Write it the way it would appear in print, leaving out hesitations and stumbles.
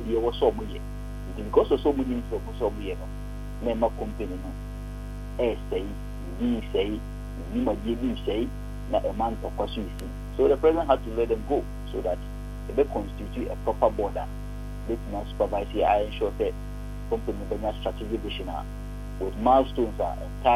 the was so much. Because of so many so much, member company, say, we say, we might say, that a month of course. So the president had to let them go so that they constitute a proper border. Let me supervise here. I ensure that company strategic vision with milestones and